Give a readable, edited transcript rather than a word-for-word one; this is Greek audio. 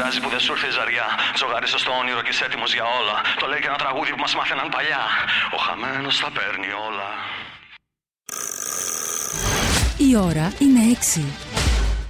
πειράζει που δεν σου ήρθε η ζαριά. Ζωγάρισες στο όνειρο και είσαι έτοιμος για όλα. Το λέει και ένα τραγούδι που μας μάθαιναν παλιά. Ο χαμένος τα παίρνει όλα. Η ώρα είναι 6.